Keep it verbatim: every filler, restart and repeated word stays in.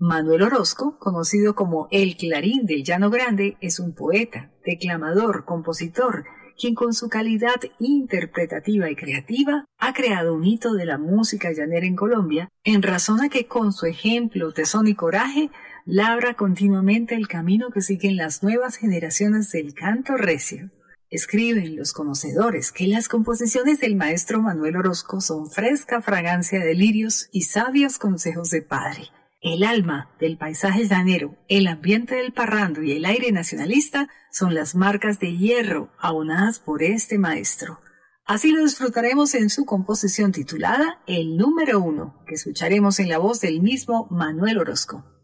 Manuel Orozco, conocido como el Clarín del Llano Grande, es un poeta, declamador, compositor, quien con su calidad interpretativa y creativa ha creado un hito de la música llanera en Colombia, en razón a que con su ejemplo, tesón y coraje, labra continuamente el camino que siguen las nuevas generaciones del canto recio. Escriben los conocedores que las composiciones del maestro Manuel Orozco son fresca fragancia de lirios y sabios consejos de padre. El alma del paisaje llanero, el ambiente del parrando y el aire nacionalista son las marcas de hierro aunadas por este maestro. Así lo disfrutaremos en su composición titulada El Número Uno, que escucharemos en la voz del mismo Manuel Orozco.